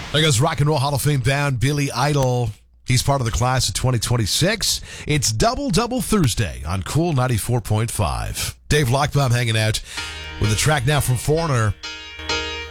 There goes Rock and Roll Hall of Fame bound Billy Idol. He's part of the class of 2026. It's Double Thursday on Cool 94.5. Dave Lockbaum hanging out with a track now from Foreigner.